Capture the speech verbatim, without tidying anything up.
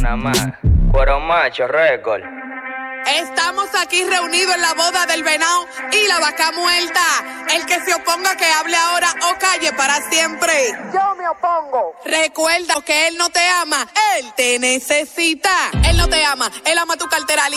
Panamá, Cuero Macho Record. Estamos aquí reunidos en la boda del venado y la vaca muerta. El que se oponga que hable ahora o calle para siempre. Yo me opongo. Recuerda que él no te ama, él te necesita. Él no te ama, él ama tu cartera.